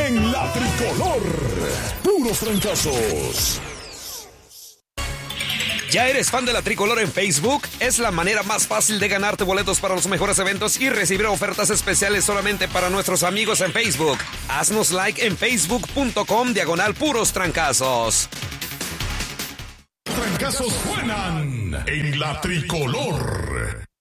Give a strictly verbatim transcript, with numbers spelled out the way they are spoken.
en la tricolor. Puros trancazos. ¿Ya eres fan de la Tricolor en Facebook? Es la manera más fácil de ganarte boletos para los mejores eventos y recibir ofertas especiales solamente para nuestros amigos en Facebook. Haznos like en facebook.com diagonal puros trancazos. Trancazos suenan en la Tricolor.